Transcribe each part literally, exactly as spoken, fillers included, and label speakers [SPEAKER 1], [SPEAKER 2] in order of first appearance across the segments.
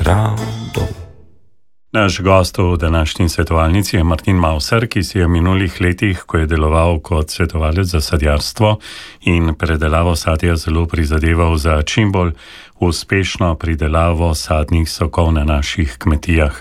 [SPEAKER 1] Grado.
[SPEAKER 2] Naš gost v današnji svetovalnici je Martin Mauser, ki si je v minulih letih, ko je deloval kot svetovalec za sadjarstvo in predelavo sadja, zelo prizadeval za čim bolj uspešno pridelavo sadnih sokov na naših kmetijah.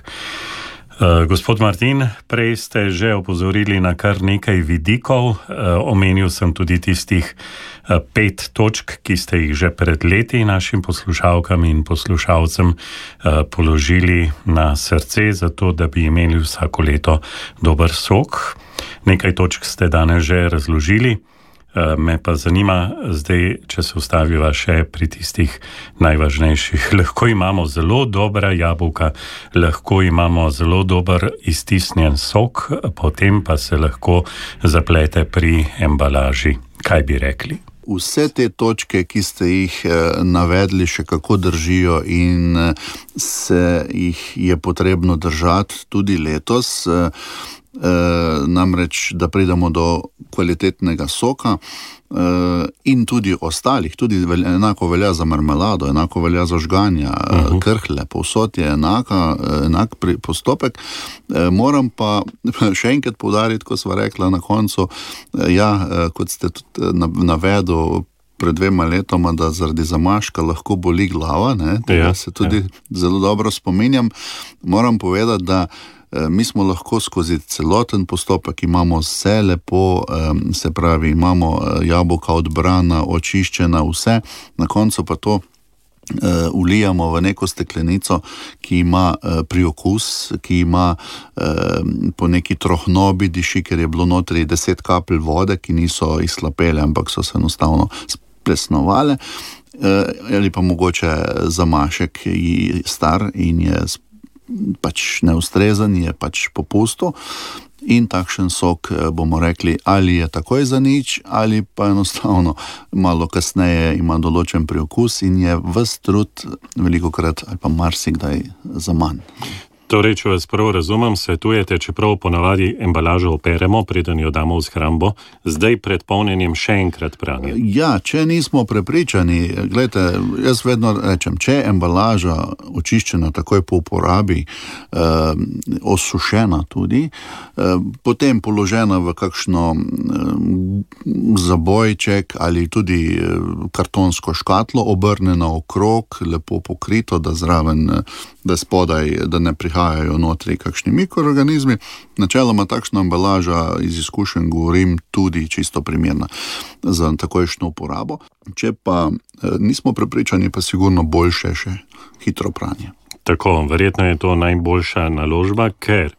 [SPEAKER 2] Uh, gospod Martin, prej ste že opozorili na kar nekaj vidikov, uh, omenil sem tudi tistih uh, pet točk, ki ste jih že pred leti našim poslušalkam in poslušalcem uh, položili na srce, zato da bi imeli vsako leto dober sok. Nekaj točk ste danes že razložili. Me pa zanima zdaj, če se ustaviva še pri tistih najvažnejših. Lahko imamo zelo dobra jabolka, lahko imamo zelo dober iztisnjen sok, potem pa se lahko zaplete pri embalaži. Kaj bi rekli?
[SPEAKER 3] Vse te točke, ki ste jih navedli, še kako držijo in se jih je potrebno držati tudi letos. E, namreč, da pridemo do kvalitetnega soka e, in tudi ostalih, tudi velja, enako velja za marmelado, enako velja za žganja, uh-huh. krhle, povsod je enaka, enak postopek. E, moram pa še enkrat poudariti, ko sva rekla na koncu, e, ja, kot ste tudi navedli pred dvema letoma, da zaradi zamaška lahko boli glava, ne, tega ja, se tudi ja. zelo dobro spominjam. Moram povedati, da mi smo lahko skozi celoten postopek, imamo vse lepo, se pravi, imamo jabolka odbrana, očiščena, vse, na koncu pa to ulijamo v neko steklenico, ki ima priokus, ki ima po neki trohnobi diši, ker je bilo notri deset kapelj vode, ki niso izhlapele, ampak so se enostavno splesnovale, ali pa mogoče zamašek je star in je pač neustrezen, je pač popusto in takšen sok bomo rekli, ali je takoj za nič, ali pa enostavno malo kasneje ima določen priokus in je ves trud velikokrat ali pa marsikdaj za manj.
[SPEAKER 2] Torej, če vas prav razumem, svetujete, čeprav ponavadi embalažo operemo, preden jo damo v shrambo, zdaj pred polnjenjem še enkrat pranje.
[SPEAKER 3] Ja, če nismo prepričani, gledajte, jaz vedno rečem, če je embalaža očiščena takoj po uporabi, eh, osušena tudi, eh, potem položena v kakšno eh, zabojček ali tudi eh, kartonsko škatlo, obrnjena okrog, lepo pokrito, da zraven, da spodaj, da ne prihaja notri kakšni mikroorganizmi. Načeloma takšna embalaža, iz izkušenj govorim, tudi čisto primerna za takojšnjo uporabo. Če pa nismo prepričani, pa sigurno boljše še hitro pranje.
[SPEAKER 2] Tako, verjetno je to najboljša naložba, ker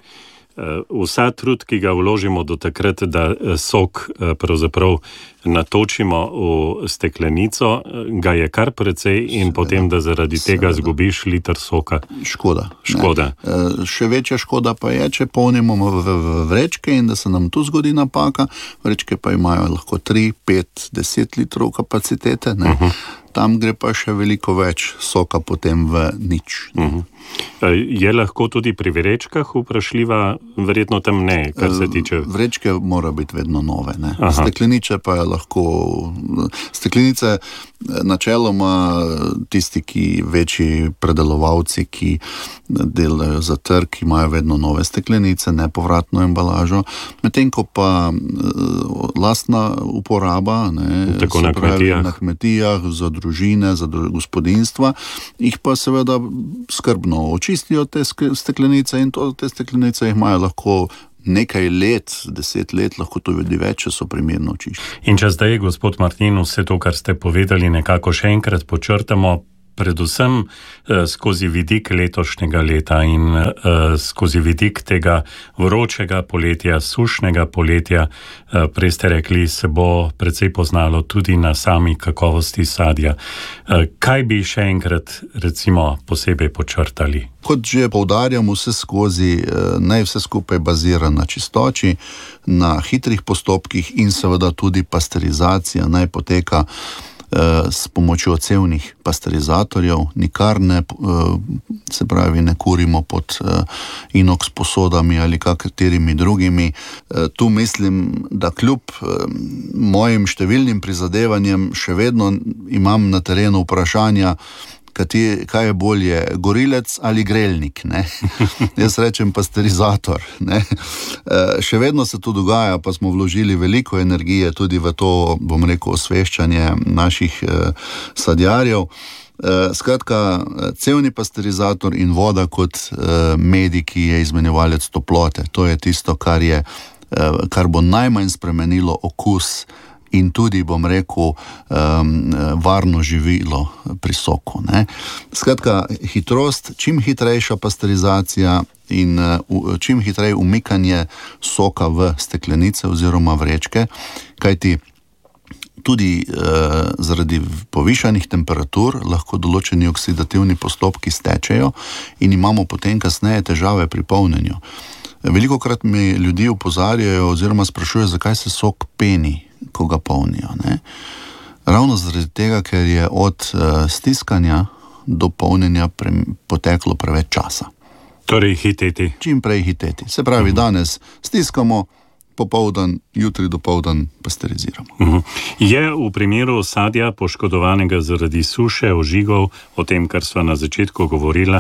[SPEAKER 2] vsa trud, ki ga vložimo do takrat, da sok pravzaprav natočimo v steklenico, ga je kar precej in seveda, potem, da zaradi seveda. tega zgubiš liter soka.
[SPEAKER 3] Škoda.
[SPEAKER 2] Škoda.
[SPEAKER 3] Še večja škoda pa je, če polnimo v, v, v vrečke in da se nam tu zgodi napaka. Vrečke pa imajo lahko tri, pet, deset litrov kapacitete, ne? Uh-huh. Tam gre pa še veliko več soka potem v nič.
[SPEAKER 2] Uh-huh. Je lahko tudi pri vrečkah vprašljiva? Verjetno tam ne, kar se tiče.
[SPEAKER 3] Vrečke mora biti vedno nove, ne. Steklenice pa je lahko, steklenice načeloma tisti, ki večji predelovalci, ki delajo za trg, imajo vedno nove steklenice, nepovratno embalažo, medtem ko pa lastna uporaba, ne,
[SPEAKER 2] tako na kmetijah.
[SPEAKER 3] na kmetijah, za družine, za gospodinstva, jih pa seveda skrbno očistijo te steklenice in to, te steklenice jih imajo lahko nekaj let, deset let, lahko to vidi več, če so primerno očiščeni.
[SPEAKER 2] In če zdaj, gospod Martin, vse to, kar ste povedali, nekako še enkrat počrtamo, predvsem eh, skozi vidik letošnjega leta in eh, skozi vidik tega vročega poletja, sušnega poletja, eh, prej ste rekli, se bo precej poznalo tudi na sami kakovosti sadja. Eh, kaj bi še enkrat recimo posebej počrtali?
[SPEAKER 3] Kot že poudarjam vse skozi, eh, naj vse skupaj bazira na čistoči, na hitrih postopkih in seveda tudi pasterizacija naj poteka s pomočjo cevnih pasterizatorjev, nikar ne, se pravi, ne kurimo pod inox posodami ali katerimi drugimi. Tu mislim, da kljub mojim številnim prizadevanjem še vedno imam na terenu vprašanja, Kati, kaj je bolje, gorilec ali grelnik, ne? Jaz rečem pasterizator, ne? Še vedno se to dogaja, pa smo vložili veliko energije tudi v to, bom rekel, osveščanje naših sadjarjev. Skratka, cevni pasterizator in voda kot medij, ki je izmenjevalec toplote, to je tisto, kar je, kar bo najmanj spremenilo okus in tudi, bom rekel, um, varno živilo pri soku, ne. Skratka, hitrost, čim hitrejša pasterizacija in uh, čim hitreje umikanje soka v steklenice oziroma vrečke, kajti tudi uh, zaradi povišanih temperatur lahko določeni oksidativni postopki stečejo in imamo potem kasneje težave pri polnjenju. Velikokrat mi ljudi opozarjajo oziroma sprašujejo, zakaj se sok peni, ko ga polnijo, ne? Ravno zaradi tega, ker je od uh, stiskanja do polnjenja pre, poteklo preveč časa.
[SPEAKER 2] Torej hiteti.
[SPEAKER 3] Čim prej hiteti. Se pravi, uh-huh. danes stiskamo, popoldan, jutri dopoldan pasteriziramo.
[SPEAKER 2] Uh-huh. Je v primeru sadja poškodovanega zaradi suše, ožigov, o tem, kar sva na začetku govorila,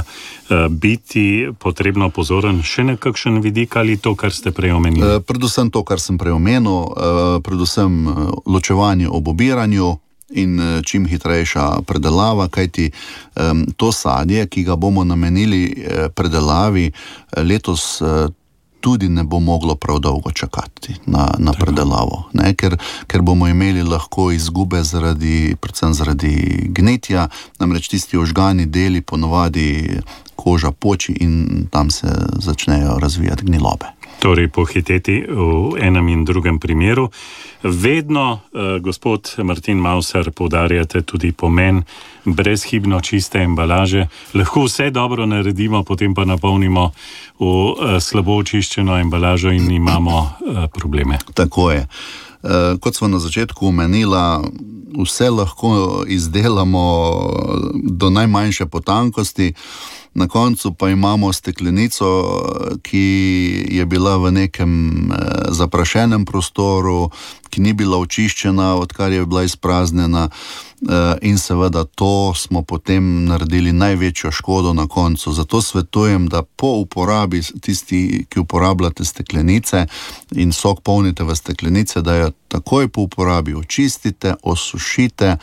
[SPEAKER 2] biti potrebno pozoren še na kakšen vidik ali to, kar ste prej omenili?
[SPEAKER 3] Predvsem to, kar sem prej omenil, predvsem ločevanje ob obiranju in čim hitrejša predelava, kajti to sadje, ki ga bomo namenili predelavi, letos tudi ne bo moglo prav dolgo čakati na, na predelavo, ne? Ker, ker bomo imeli lahko izgube zaradi, predvsem zaradi gnetja, namreč tisti ožgani deli ponovadi koža poči in tam se začnejo razvijati gnilobe.
[SPEAKER 2] Torej pohiteti v enem in drugem primeru. Vedno, eh, gospod Martin Mauser, poudarjate tudi pomen brezhibno čiste embalaže. Lahko vse dobro naredimo, potem pa napolnimo v eh, slabo očiščeno embalažo in imamo eh, probleme.
[SPEAKER 3] Tako je. Eh, kot smo na začetku omenila, vse lahko izdelamo do najmanjše potankosti, na koncu pa imamo steklenico, ki je bila v nekem zaprašenem prostoru, ki ni bila očiščena, odkar je bila izpraznjena, in seveda to smo potem naredili največjo škodo na koncu. Zato svetujem, da po uporabi, tisti, ki uporabljate steklenice in sok polnite v steklenice, da jo takoj po uporabi očistite, osušite,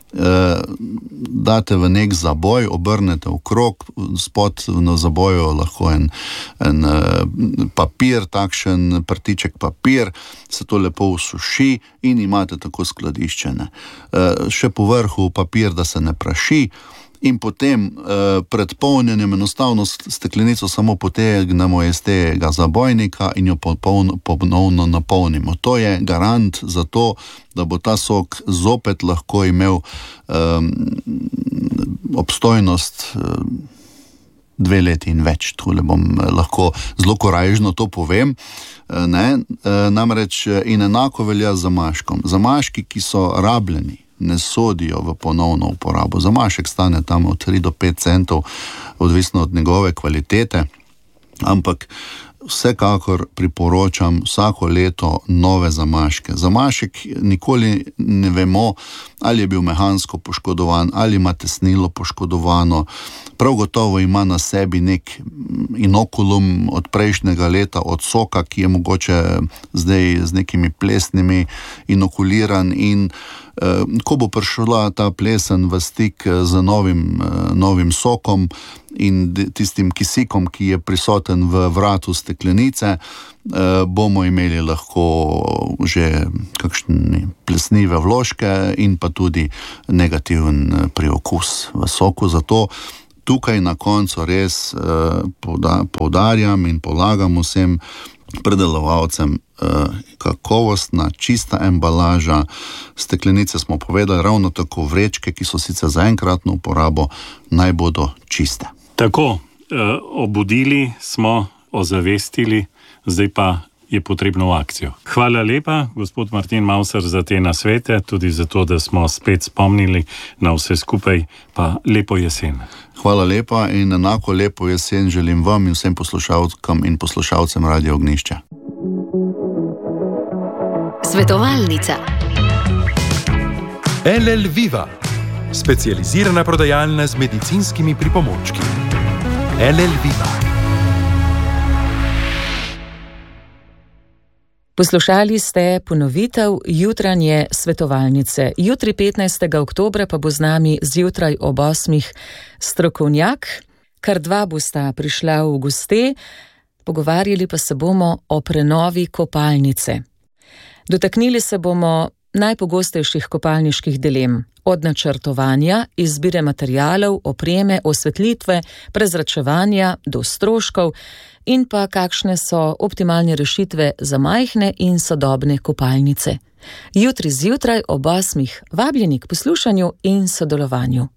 [SPEAKER 3] date v nek zaboj, obrnete v krog, spod na zaboju lahko en, en papir, takšen prtiček papir, se to lepo usuši in imate tako skladiščene. Še po vrhu papir, da se ne praši, in potem eh, pred polnjenjem enostavno steklenico samo potegnemo iz tega zabojnika in jo popolno, ponovno napolnimo. To je garant za to, da bo ta sok zopet lahko imel eh, obstojnost eh, dve leti in več. Tule bom lahko zelo korajžno to povem. Ne? Namreč in enako velja z zamaškom. Zamaški, ki so rabljeni, ne sodijo v ponovno uporabo. Zamašek stane tam od tri do pet centov, odvisno od njegove kvalitete, ampak vsekakor priporočam vsako leto nove zamaške. Zamašek nikoli ne vemo, ali je bil mehansko poškodovan, ali ima tesnilo poškodovano. Prav gotovo ima na sebi nek inokulum od prejšnjega leta, od soka, ki je mogoče zdaj z nekimi plesnimi inokuliran in eh, ko bo prišla ta plesen v stik z novim, eh, novim sokom in tistim kisikom, ki je prisoten v vratu steklenice, eh, bomo imeli lahko že kakšne plesnive vložke in pa tudi negativen priokus v soku. Zato tukaj na koncu res eh, poudarjam in polagam vsem predelovalcem eh, kakovostna, čista embalaža. Steklenice smo povedali, ravno tako vrečke, ki so sicer za enkratno uporabo, naj bodo čiste.
[SPEAKER 2] Tako, eh, obudili smo, ozavestili, zdaj pa je potrebno v akcijo. Hvala lepa, gospod Martin Mauser, za te nasvete, tudi za to, da smo spet spomnili na vse skupaj, pa lepo jesen.
[SPEAKER 3] Hvala lepa in enako lepo jesen želim vam in vsem poslušalkam in poslušalcem Radio Ognjišče.
[SPEAKER 1] Svetovalnica.
[SPEAKER 4] L L Viva.
[SPEAKER 1] specializirana prodajalna z medicinskimi pripomočki. L L Viva.
[SPEAKER 4] Poslušali ste ponovitev jutranje svetovalnice. Jutri petnajstega oktobra pa bo z nami zjutraj ob osmih strokovnjak. Kar dva bosta prišla v goste, pogovarjali pa se bomo o prenovi kopalnice. Dotaknili se bomo najpogostejših kopalniških dilem, od načrtovanja, izbire materialov, opreme, osvetlitve, prezračevanja do stroškov in pa kakšne so optimalne rešitve za majhne in sodobne kopalnice. Jutri zjutraj ob osmih vabljeni k poslušanju in sodelovanju.